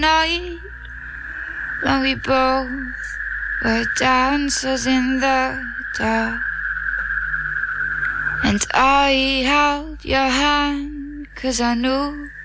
night when we both were dancers in the dark. And I held your hand 'cause I knew